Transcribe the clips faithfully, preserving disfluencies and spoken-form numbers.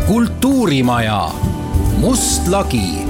Kultuurimaja Must lagi.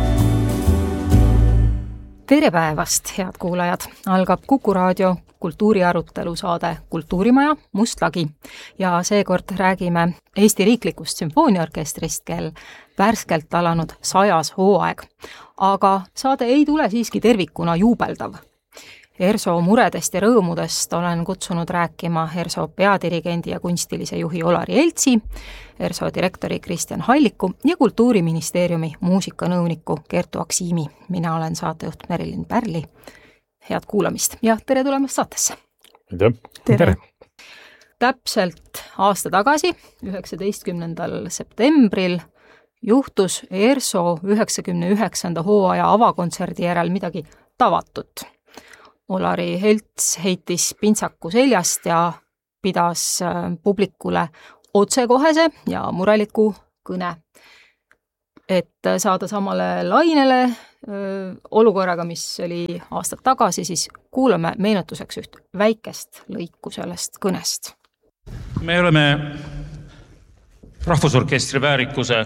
Tere päevast, head kuulajad! Algab Kuku Raadio kultuuriarutelu saade Kultuurimaja Must lagi ja seekord räägime Eesti Riiklikust Sümfooniaorkestrist, kel värskelt alanud sajas hooaeg. Aga saade ei tule siiski tervikuna juubeldav. ERSO muredest ja rõõmudest olen kutsunud rääkima ERSO peadirigendi ja kunstilise juhi Olari Eltsi, ERSO direktori Kristjan Halliku ja Kultuuriministeeriumi muusikanõuniku Kertu Aksiimi. Mina olen saatejuht Merilin Pärli. Head kuulamist ja tere tulemast saatesse! Tere! Tere! Täpselt aasta tagasi, üheksateistkümnendal septembril, juhtus ERSO üheksakümne üheksanda hooaja avakontserdi järel midagi tavatut. Olari Elts heitis pintsaku seljast ja pidas publikule otsekohese ja mureliku kõne. Et saada samale lainele öö, olukorraga, mis oli aastad tagasi, siis kuulame meenutuseks üht väikest lõiku sellest kõnest. Me oleme Rahvusorkestri väärikuse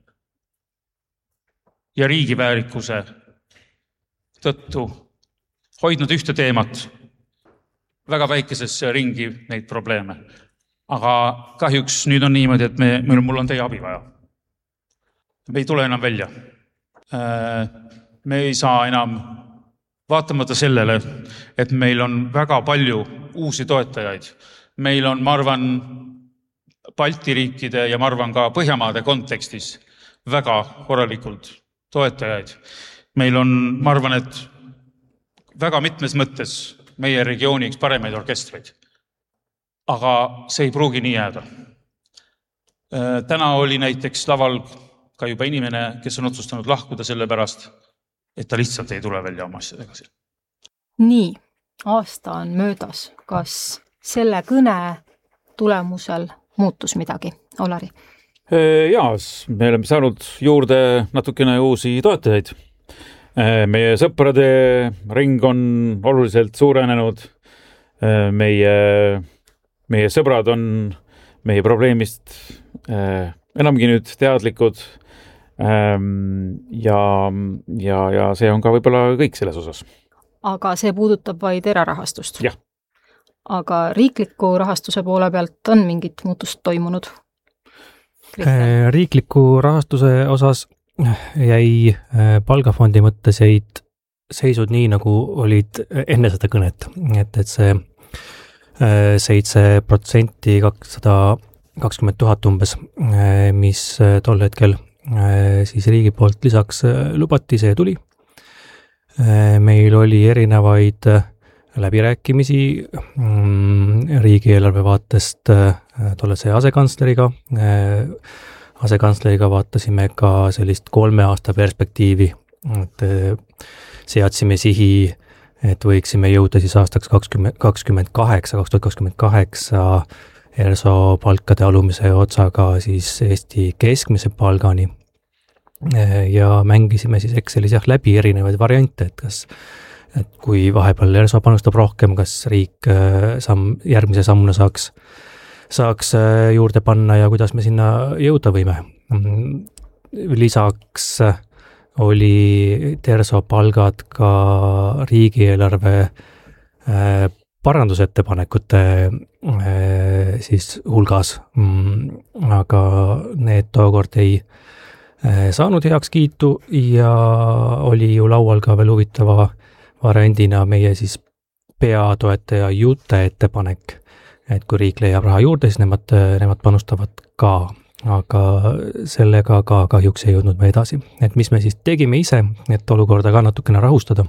ja riigi väärikuse tõttu hoidnud ühte teemat, väga väikeses ringi neid probleeme. Aga kahjuks nüüd on niimoodi, et me, mul on teie abi vaja. Me ei tule enam välja. Me ei saa enam, vaatamata sellele, et meil on väga palju uusi toetajaid. Meil on, ma arvan, Balti riikide ja ma arvan ka Põhjamaade kontekstis väga korralikult toetajaid. Meil on, ma arvan, et väga mitmes mõttes meie regiooni üks paremaid orkestreid. Aga see ei pruugi nii jääda. Täna oli näiteks laval ka juba inimene, kes on otsustanud lahkuda selle pärast, et ta lihtsalt ei tule välja oma asjadega. Nii, aasta on möödas. Kas selle kõne tulemusel muutus midagi, Olari? Jaa, me oleme saanud juurde natukene uusi toetajaid. Meie sõprade ring on oluliselt suurenenud. Meie, meie sõbrad on meie probleemist enamgi nüüd teadlikud. Ja, ja, ja see on ka võib-olla kõik selles osas. Aga see puudutab vaid erarahastust? Jah. Aga riikliku rahastuse poole pealt on mingit muutust toimunud? Kristjan? Riikliku rahastuse osas jäi palgafondi mõttes jäid seisud nii, nagu olid enne seda kõnet. Et, et see seitse protsenti kakssada kakskümmend tuhat umbes, mis tol hetkel siis riigi poolt lisaks lubati, see tuli. Meil oli erinevaid läbirääkimisi riigieelarve vaatest tollase asekantsleriga. Asekantsleriga vaatasime ka sellist kolme aasta perspektiivi, et seadsime sihi, et võiksime jõuda siis aastaks kakskümmend kaheksa, kaks tuhat kakskümmend kaheksa ERSO palkade alumise otsaga siis Eesti keskmise palgani ja mängisime siis Excelis jah läbi erinevaid variante, et kas et kui vahepeal ERSO panustab rohkem, kas riik samm, järgmise sammuna saaks saaks juurde panna ja kuidas me sinna jõuda võime. Lisaks oli ERSO palgad ka riigieelarve parandusettepanekute siis hulgas, aga need tookord ei saanud heaks kiitu ja oli ju laual ka veel huvitava variandina meie siis peatoetaja Jute ettepanek, et kui riik leiab raha juurde, siis nemad, nemad panustavad ka, aga sellega ka kahjuks ei jõudnud me edasi. Et mis me siis tegime ise, et olukorda ka natukene rahustada.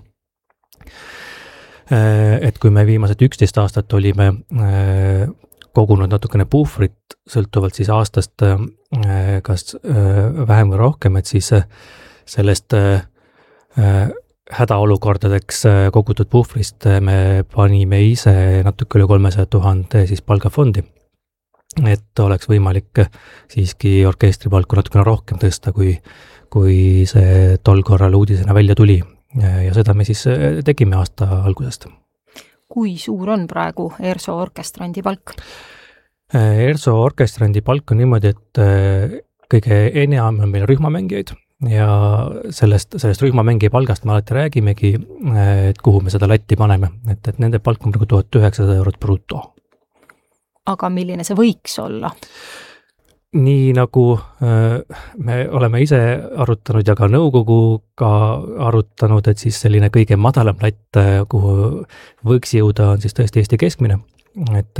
Et kui me viimased üksteist aastat olime kogunud natukene puhvrit, sõltuvalt siis aastast kas vähem või rohkem, et siis sellest hädaolukordadeks kogutud puhvrist me panime ise natuke üle kolmesaja tuhande siis palgafondi, et oleks võimalik siiski orkestri palku natukene rohkem tõsta, kui, kui see tol korral uudisena välja tuli. Ja seda me siis tegime aasta algusest. Kui suur on praegu ERSO orkestrandi palk? ERSO orkestrandi palk on niimoodi, et kõige enam on meil rühmamängijaid ja sellest, sellest rühmamängija palgast me alati räägimegi, et kuhu me seda latti paneme, et, et nende palk on praegu tuhat üheksasada eurot bruto. Aga milline see võiks olla? Nii nagu me oleme ise arutanud ja ka nõukoguga arutanud, et siis selline kõige madalam latt, kuhu võiks jõuda, on siis tõesti Eesti keskmine. Et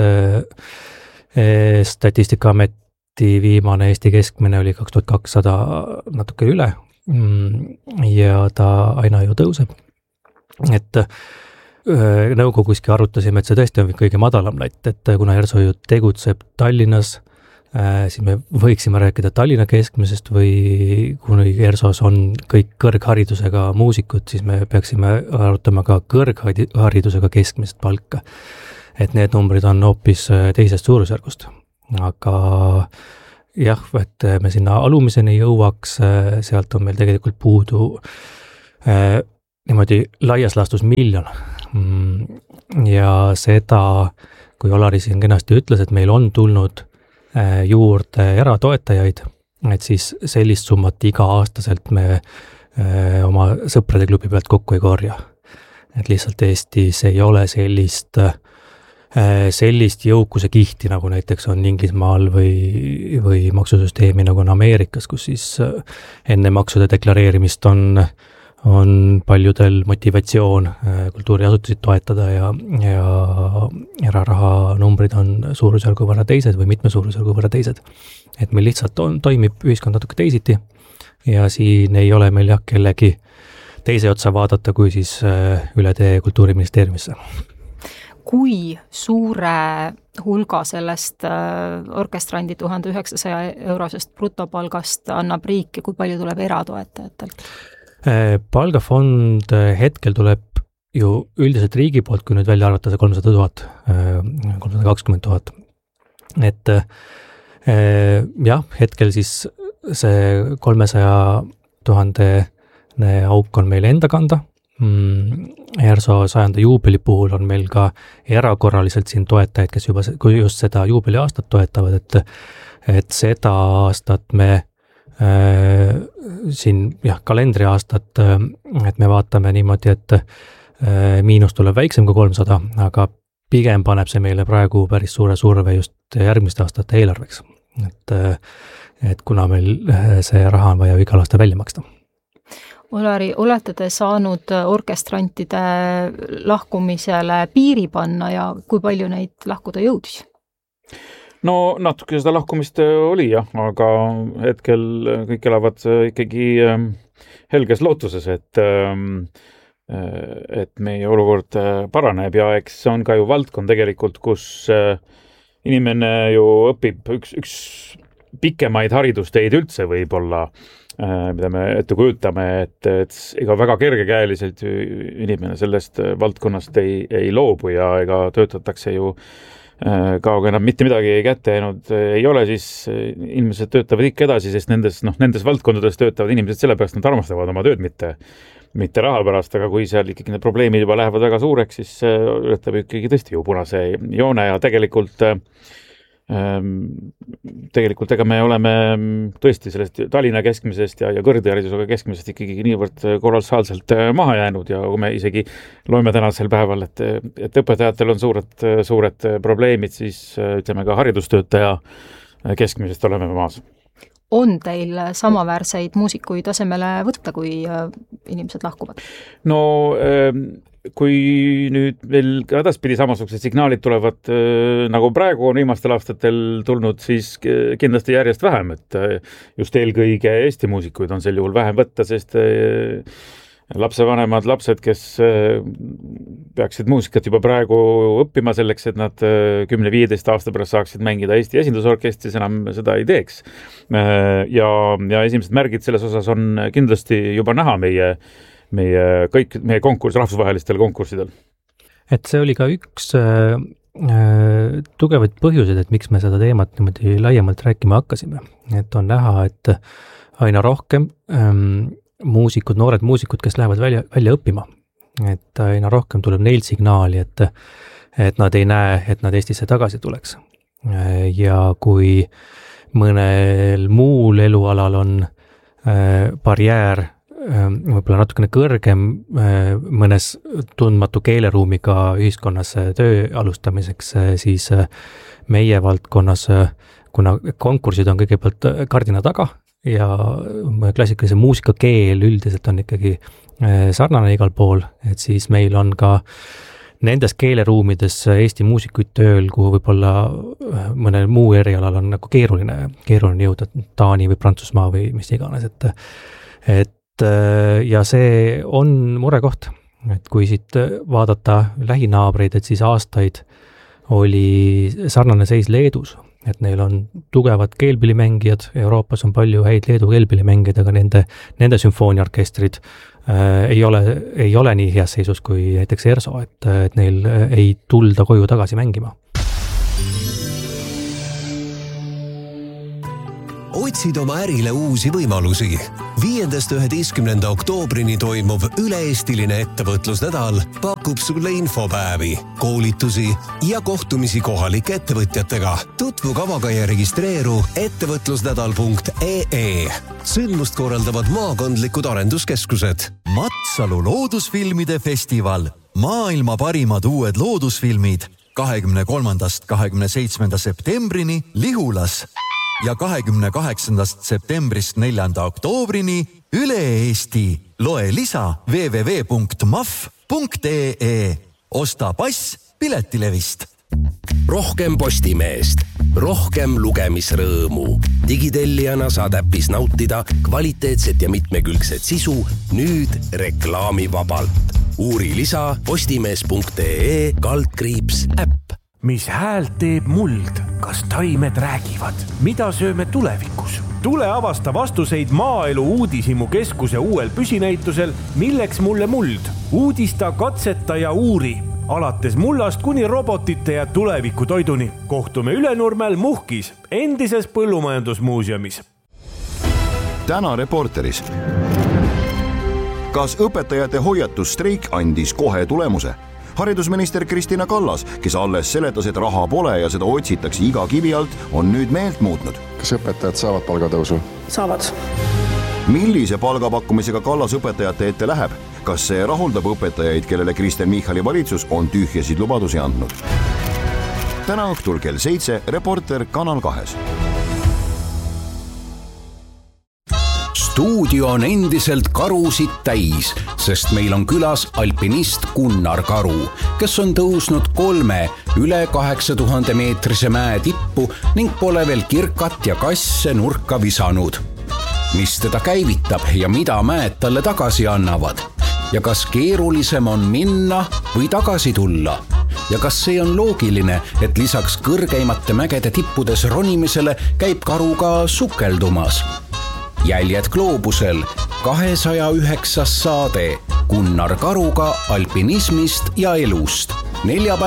Statistikaameti viimane Eesti keskmine oli kaks tuhat kakssada natuke üle ja ta aina ju tõuseb. Et nõukoguski arutasime, et see tõesti on kõige madalam latt, et kuna ERSO ju tegutseb Tallinnas, siis me võiksime rääkida Tallinna keskmisest või kuni ERSOs on kõik kõrgharidusega muusikud, siis me peaksime arutama ka kõrgharidusega keskmist palka. Et need numbrid on hoopis teisest suurusjärgust. Aga jah, et me sinna alumiseni jõuaks, sealt on meil tegelikult puudu eh, niimoodi laias laastus miljon. Ja seda, kui Olari siin kenasti ütles, et meil on tulnud juurde eratoetajaid, et siis sellist summat iga aastaselt me öö, oma sõprade klubi pealt kokku ei korja. Et lihtsalt Eestis ei ole sellist, öö, sellist jõukuse kihti, nagu näiteks on Inglismaal või, või maksusüsteemi nagu on Ameerikas, kus siis enne maksude deklareerimist on on paljudel motivatsioon kultuuriasutusid toetada ja, ja eraraha numbrid on suurusjärgu võrra teised või mitme suurusjärgu võrra teised. Et meil lihtsalt on, toimib ühiskond natuke teisiti ja siin ei ole meil jah kellegi teise otsa vaadata, kui siis üle tee Kultuuriministeeriumisse. Kui suure hulga sellest orkestrandi tuhande üheksasaja eurosest brutopalgast annab riik ja kui palju tuleb eratoetajatelt? Palgafond hetkel tuleb ju üldiselt riigi poolt, kui nüüd välja arvata see kolmsada tuhat, kolmsada kakskümmend tuhat. Et jah, hetkel siis see kolmesaja tuhande auk on meil enda kanda. ERSO sajanda juubeli puhul on meil ka erakorraliselt siin toetajaid, kes juba kui just seda juubeli aastat toetavad, et, et seda aastat me Äh, siin jah, kalendriaastat, et me vaatame niimoodi, et äh, miinus tuleb väiksem kui kolmsada, aga pigem paneb see meile praegu päris suure surve just järgmiste aastate eelarveks. Et, et kuna meil see raha on vaja igal aasta välja maksta. Olari, olete te saanud orkestrantide lahkumisele piiri panna ja kui palju neid lahkuda jõudis? No natuke seda lahkumist oli jah, aga hetkel kõik elavad ikkagi helges lootuses, et, et meie olukord paraneb ja eks see on ka ju valdkond tegelikult, kus inimene ju õpib üks, üks pikemaid haridusteid üldse võib-olla, mida me ette kujutame, et, et ega väga kergekäeliselt inimene sellest valdkonnast ei, ei loobu ja ega töötatakse ju kauga enam mitte midagi kätte jäänud ei ole, siis inimesed töötavad ikka edasi, sest nendes, noh, nendes valdkondades töötavad inimesed sellepärast, nad armastavad oma tööd, mitte, mitte raha pärast, aga kui seal ikkagi need probleemid juba lähevad väga suureks, siis ületab ikkagi tõesti ju punase joone ja tegelikult tegelikult ega me oleme tõesti sellest Tallinna keskmisest ja, ja kõrgharidusega keskmisest ikkagi niivõrd kolossaalselt maha jäänud ja kui me isegi loeme tänasel päeval, et, et õpetajatel on suured, suured probleemid, siis ütleme ka haridustöötaja keskmisest oleme maas. On teil samaväärseid muusikuid asemele võtta, kui inimesed lahkuvad? No kui nüüd veel edaspidi samasugused signaalid tulevad, nagu praegu on viimastel aastatel tulnud, siis kindlasti järjest vähem, et just eelkõige Eesti muusikuid on sel juhul vähem võtta, sest lapsevanemad, lapsed, kes peaksid muusikat juba praegu õppima selleks, et nad kümne viieteist aasta pärast saaksid mängida Eesti esindusorkestris, enam seda ei teeks. Ja, ja esimesed märgid selles osas on kindlasti juba näha meie meie kõik, meie konkurss, rahvusvahelistel konkurssidel. Et see oli ka üks äh, tugevaid põhjuseid, et miks me seda teemat niimoodi laiemalt rääkima hakkasime. Et on näha, et aina rohkem ähm, muusikud, noored muusikud, kes lähevad välja, välja õppima. Et aina rohkem tuleb neil signaali, et, et nad ei näe, et nad Eestisse tagasi tuleks. Ja kui mõnel muul elualal on äh, barjäär äh, võib-olla natukene kõrgem äh, mõnes tundmatu keeleruumiga ühiskonnas töö alustamiseks, äh, siis äh, meie valdkonnas, äh, kuna konkursid on kõigepealt kardina taga ja klassikalise muusikakeel üldiselt on ikkagi äh, sarnane igal pool, et siis meil on ka nendes keeleruumides Eesti muusikuid tööl, kuhu võib-olla mõnel muu erialal on nagu keeruline, keeruline jõuda Taani või Prantsusmaa või mis iganes, et, et ja see on murekoht, et kui siit vaadata lähinaabreid, et siis aastaid oli sarnane seis Leedus, et neil on tugevad keelpillimängijad, Euroopas on palju häid Leedu keelpillimängijad, aga nende, nende sümfooniaorkestrid äh, ei ole, ei ole nii heas seisus kui näiteks ERSO, et, et neil ei tulda koju tagasi mängima. Otsid oma ärile uusi võimalusi. viiendast üheteistkümnenda oktoobrini toimuv üle-eestiline ettevõtlusnädal pakub sulle infopäevi, koolitusi ja kohtumisi kohalike ettevõtjatega. Tutvu kavaga ja registreeru ettevõtlusnädal punkt ee. Sündmust korraldavad maakondlikud arenduskeskused. Matsalu loodusfilmide festival. Maailma parimad uued loodusfilmid kahekümne kolmandast kahekümne seitsmenda septembrini Lihulas ja kahekümne kaheksandast septembrist neljanda oktoobrini üle Eesti. Loe lisa double-u double-u double-u punkt m a f punkt ee. Osta pass piletilevist. Rohkem Postimeest, rohkem lugemisrõõmu. Digitellijana saad äpis nautida kvaliteetset ja mitmekülgset sisu nüüd reklaamivabalt. Uuri lisa postimees punkt ee kaldkriips äpp. Mis häält teeb muld? Kas taimed räägivad? Mida sööme tulevikus? Tule avasta vastuseid Maaelu Uudishimu keskuse uuel püsinäitusel Milleks mulle muld? Uudista, katseta ja uuri. Alates mullast kuni robotite ja tuleviku toiduni. Kohtume Ülenurmel Muhkis, endises põllumajandusmuuseumis. Täna Reporteris. Kas õpetajate hoiatusstreik andis kohe tulemuse? Haridusminister Kristina Kallas, kes alles seletas, et raha pole ja seda otsitakse iga kivi alt, on nüüd meelt muutnud. Kas õpetajad saavad palgatõusu? Saavad. Millise palgapakkumisega Kallas õpetajate ette läheb? Kas see rahuldab õpetajaid, kellele Kristen Michali valitsus on tühjasid lubadusi andnud? Täna õhtul kell seitse Reporter Kanal kahes. Stuudio on endiselt karusid täis, sest meil on külas alpinist Gunnar Karu, kes on tõusnud kolme üle kaheksa tuhande meetrise mäe tippu ning pole veel kirkat ja kasse nurka visanud. Mis teda käivitab ja mida mäed talle tagasi annavad? Ja kas keerulisem on minna või tagasi tulla? Ja kas see on loogiline, et lisaks kõrgeimate mägede tippudes ronimisele käib Karu ka sukeldumas? Jäljed gloobusel, kahesaja üheksas saade Gunnar Karuga alpinismist ja elust. Neljapäev